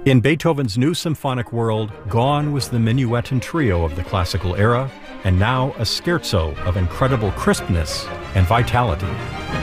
In Beethoven's new symphonic world, gone was the minuet and trio of the classical era, and now a scherzo of incredible crispness and vitality.